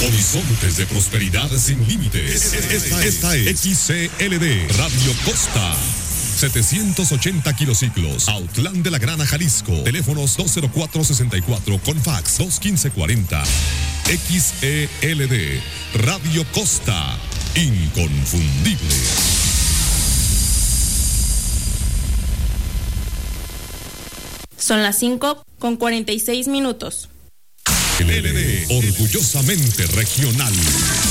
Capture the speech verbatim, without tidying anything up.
Horizontes de prosperidad sin límites. Esta, esta es X C L D, Radio Costa. setecientos ochenta kilociclos, Autlán de la Grana, Jalisco. Teléfonos dos cero cuatro sesenta y cuatro con fax dos uno cinco cuarenta. X E L D, Radio Costa, inconfundible. Son las cinco con cuarenta y seis minutos. L L D, orgullosamente regional.